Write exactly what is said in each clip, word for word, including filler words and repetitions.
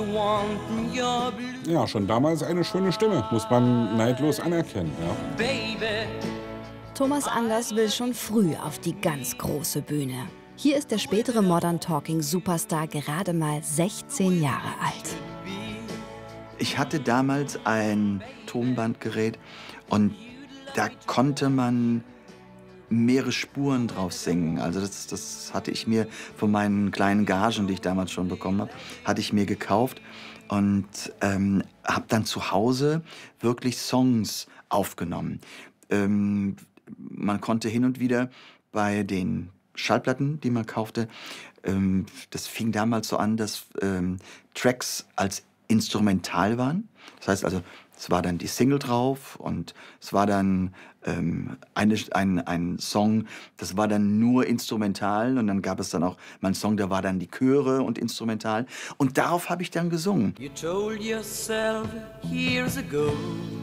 Ja, schon damals eine schöne Stimme, muss man neidlos anerkennen. Ja. Thomas Anders will schon früh auf die ganz große Bühne. Hier ist der spätere Modern Talking Superstar gerade mal sechzehn Jahre alt. Ich hatte damals ein Tonbandgerät und da konnte man mehrere Spuren drauf singen. Also das, das hatte ich mir von meinen kleinen Gagen, die ich damals schon bekommen habe, hatte ich mir gekauft und ähm, habe dann zu Hause wirklich Songs aufgenommen. Ähm, man konnte hin und wieder bei den Schallplatten, die man kaufte, ähm, das fing damals so an, dass ähm, Tracks als instrumental waren. Das heißt also, es war dann die Single drauf und es war dann ähm, eine, ein, ein Song, das war dann nur instrumental und dann gab es dann auch mal einen Song, da war dann die Chöre und instrumental und darauf habe ich dann gesungen. You told yourself years ago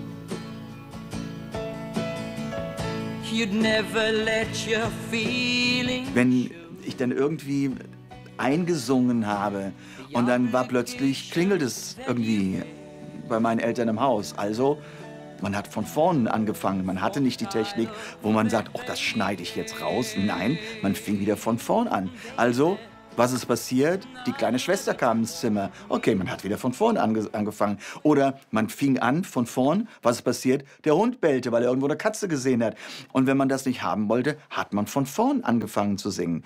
you'd never let your feelings. Wenn ich dann irgendwie eingesungen habe und dann war plötzlich, klingelt es irgendwie bei meinen Eltern im Haus. Also, man hat von vorne angefangen. Man hatte nicht die Technik, wo man sagt, oh, das schneide ich jetzt raus. Nein, man fing wieder von vorn an. Also, was ist passiert? Die kleine Schwester kam ins Zimmer. Okay, man hat wieder von vorn ange angefangen. Oder man fing an von vorn. Was ist passiert? Der Hund bellte, weil er irgendwo eine Katze gesehen hat. Und wenn man das nicht haben wollte, hat man von vorn angefangen zu singen.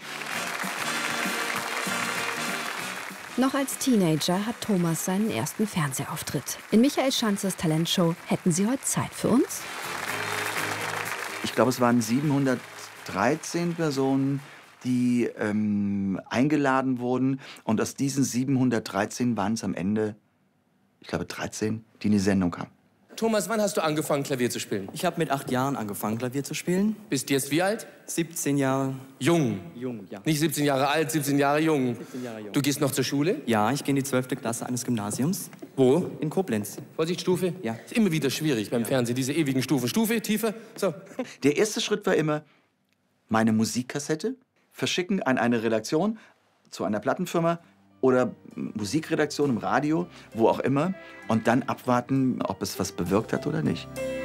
Noch als Teenager hat Thomas seinen ersten Fernsehauftritt. In Michael Schanzes Talentshow Hätten Sie heute Zeit für uns? Ich glaube, es waren siebenhundertdreizehn Personen, die ähm, eingeladen wurden. Und aus diesen siebenhundertdreizehn waren es am Ende, ich glaube, dreizehn, die in die Sendung kamen. Thomas, wann hast du angefangen, Klavier zu spielen? Ich habe mit acht Jahren angefangen, Klavier zu spielen. Bist jetzt wie alt? siebzehn Jahre. Jung. Jung, ja. Nicht siebzehn Jahre alt, siebzehn Jahre jung. siebzehn Jahre jung. Du gehst noch zur Schule? Ja, ich gehe in die zwölfte Klasse eines Gymnasiums. Wo? In Koblenz. Vorsicht, Stufe? Ja. Ist immer wieder schwierig beim Ja. Fernsehen, diese ewigen Stufen. Stufe, Tiefe, so. Der erste Schritt war immer, meine Musikkassette verschicken an eine Redaktion, zu einer Plattenfirma oder Musikredaktion im Radio, wo auch immer, und dann abwarten, ob es was bewirkt hat oder nicht.